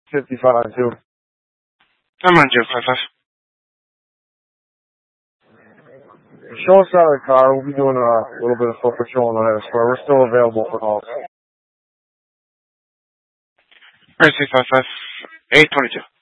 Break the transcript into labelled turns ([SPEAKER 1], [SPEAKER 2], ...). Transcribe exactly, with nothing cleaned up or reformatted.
[SPEAKER 1] fifty-five two.
[SPEAKER 2] I'm on zero five five.
[SPEAKER 1] Show us out of the car. We'll be doing a little bit of foot patrol on the square. We're still available for calls.
[SPEAKER 2] Alright, six five five, eight twenty-two.